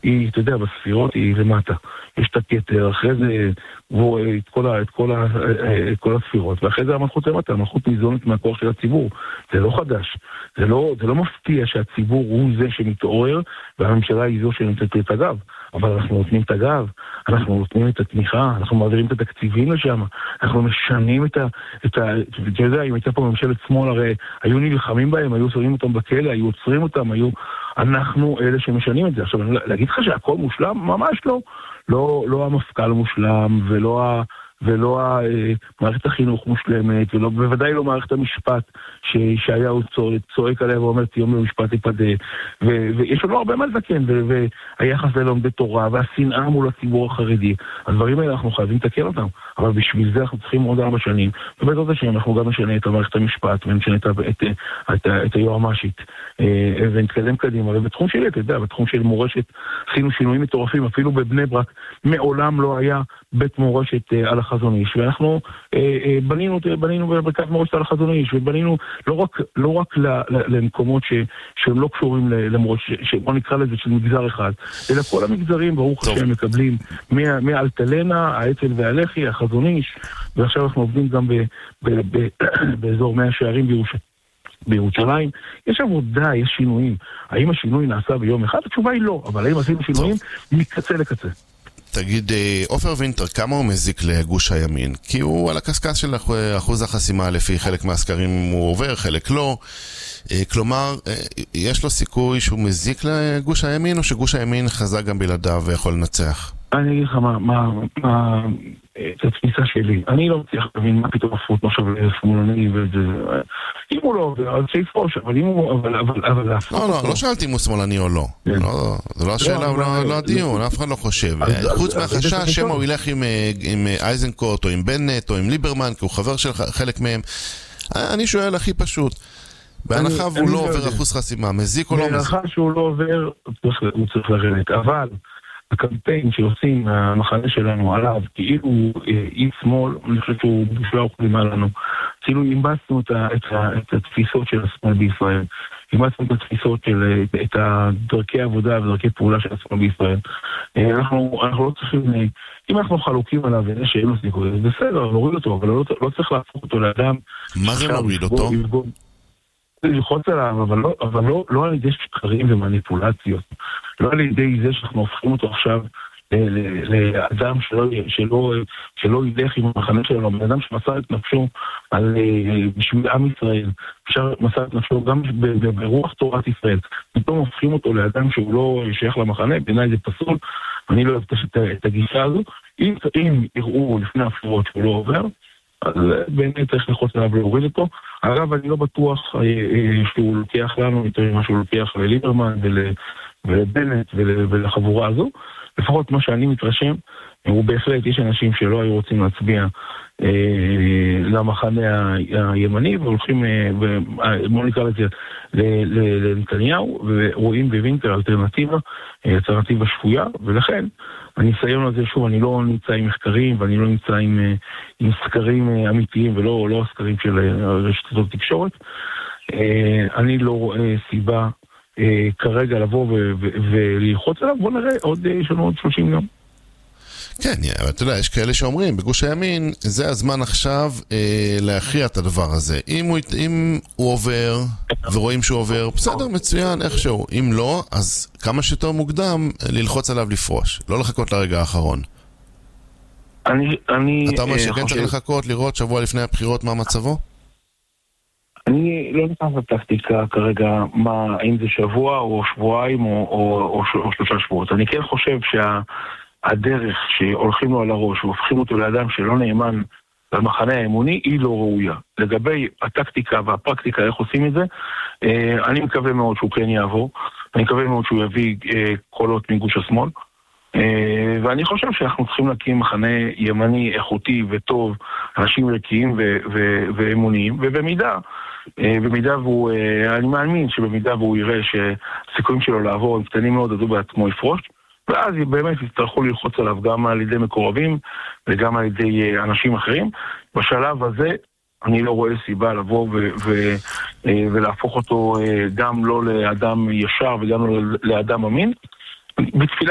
היא, אתה יודע, בספירות היא למטה. יש את הכתר, אחרי זה הוא את כל הספירות, ואחרי זה המלכות למטה, המלכות ניזונת מהכוח של הציבור. זה לא חדש. זה לא מפתיע שהציבור הוא זה שמתעורר, והממשלה היא זו שנמצאת את הגב. אבל אנחנו נותנים את הגב, אנחנו נותנים את התמיכה, אנחנו מעבירים את התקציבים לשם, אנחנו משנים אתה יודע, אם הייתה פה ממשלת שמאל, הרי היו נלחמים בהם, היו שמים אותם בכלא, היו עוצרים אותם, אנחנו אלה שמשנים את זה. עכשיו, להגיד לך שהכל מושלם? ממש לא. לא המפכ"ל מושלם, ולא מערכת החינוך מושלמת, בוודאי לא מערכת המשפט שהיה הוא צועק עליה ואומר יום במשפט יפדה, ויש לנו הרבה מה לתקן, והיחס ללומדי תורה והשנאה מול הציבור החרדי, הדברים האלה אנחנו חייבים לתקן אותם, אבל בשביל זה אנחנו צריכים עוד 4 שנים, ובעזרת השם אנחנו גם נשנה את מערכת המשפט ונשנה את היועמ"שית ונתקדם קדימה. ובתחום שלי, אתה יודע, בתחום של מורשת עשינו שינויים מטורפים, אפילו בבני ברק מעולם לא היה בית מורשת על החזון איש, ואנחנו בנינו ברכת מורשת על החזון איש, ובנינו לא רק למקומות שהם לא קשורים למורשת, בוא נקרא לזה של מגזר אחד, אלא כל המגזרים ברוך השם מקבלים מאלטלנה, האצ"ל והלח"י, החזון איש, ועכשיו אנחנו עובדים גם באזור 100 שערים בירושלים. יש עבודה, יש שינויים. האם השינוי נעשה ביום אחד? התשובה היא לא, אבל האם עשינו שינויים מקצה לקצה? תגיד, עופר וינטר, כמה הוא מזיק לגוש הימין? כי הוא על הקסקס של אחוז החסימה, לפי חלק מהסקרים הוא עובר, חלק לא. כלומר, יש לו סיכוי שהוא מזיק לגוש הימין, או שגוש הימין חזק גם בלעדיו ויכול לנצח? אני אגיד לך את התפיסה שלי. אני לא מצליח להבין מה פתאום הפרות נושב לשמאלני, אם הוא לא עובר, אז שיפרוש, אבל אם הוא... לא שאלתי אם הוא שמאלני או לא. זו לא השאלה, לא הדיון, אף אחד לא חושב. חוץ מהחשש שמה הוא ילך עם אייזנקוט, או עם בנט, או עם ליברמן, כי הוא חבר של חלק מהם. אני שואל הכי פשוט. בהנחה הוא לא עובר אחוז חסימה, מזיק או לא מזיק? בהנחה שהוא לא עובר, הוא צריך לרדת. אבל הקמפיין שעושים המחנה שלנו עליו, כאילו אי שמאל, אני חושב שהוא בשביל האוכלים עלינו. כאילו אימצנו את התפיסות של השמאל בישראל. אימצנו את התפיסות של את דרכי העבודה ודרכי פעולה של השמאל בישראל. אנחנו לא צריכים, אם אנחנו חלוקים עליו ואין שאין לו סיכוי, זה בסדר, נוריד אותו, אבל לא צריך להפוך אותו לאדם. מה זה נוריד אותו? ללחוץ עליו, אבל לא על ידי שקרים ומניפולציות. לא על ידי זה שאנחנו הופכים אותו עכשיו לאדם שלא ילך עם המחנה שלנו, בן אדם שמסר את נפשו בשביל עם ישראל, מסר את נפשו גם ברוח תורת ישראל. פתאום הופכים אותו לאדם שהוא לא שייך למחנה, בעיניי זה פסול, אני לא אוהב את הגישה הזו. אם יראו לפני הבחירות שהוא לא עובר, אז באמת צריך ללחוץ עליו להוריד אותו. אגב, אני לא בטוח שהוא לוקח לנו יותר ממה שהוא לוקח לליברמן ולבנט ולחבורה הזו. לפחות מה שאני מתרשם, הוא בהחלט, יש אנשים שלא היו רוצים להצביע למחנה הימני, והולכים, בוא נקרא לזה, לנתניהו, ורואים בווינטר אלטרנטיבה שפויה, ולכן, הניסיון הזה, שוב, אני לא נמצא עם מחקרים, ואני לא נמצא עם סקרים אמיתיים, ולא הסקרים של רשתות תקשורת. אני לא רואה סיבה כרגע לבוא וללחוץ עליו, בוא נראה, יש לנו עוד 30 יום. כן, אבל אתה יודע, יש כאלה שאומרים, בגוש הימין, זה הזמן עכשיו להכריע את הדבר הזה. אם הוא עובר, ורואים שהוא עובר, בסדר, מצוין, איכשהו. אם לא, אז כמה שיותר מוקדם ללחוץ עליו לפרוש. לא לחכות לרגע האחרון. אתה אומר שכן צריך לחכות, לראות שבוע לפני הבחירות מה מצבו? אני לא נכנס לטקטיקה כרגע, האם זה שבוע או שבועיים או 3 שבועות. אני כן חושב הדרך שהולכים לו על הראש והופכים אותו לאדם שלא נאמן למחנה האמוני היא לא ראויה. לגבי הטקטיקה והפרקטיקה, איך עושים את זה, אני מקווה מאוד שהוא כן יעבור, אני מקווה מאוד שהוא יביא קולות מגוש השמאל, ואני חושב שאנחנו צריכים להקים מחנה ימני איכותי וטוב, אנשים רקיים ואמוניים, ובמידה והוא, אני מאמין שבמידה והוא יראה שהסיכויים שלו לעבור הם קטנים מאוד, אז הוא בעצמו יפרוש, ואז באמת יצטרכו ללחוץ עליו גם על ידי מקורבים וגם על ידי אנשים אחרים. בשלב הזה אני לא רואה סיבה לבוא ולהפוך אותו גם לא לאדם ישר וגם לא לאדם אמין. בתפילה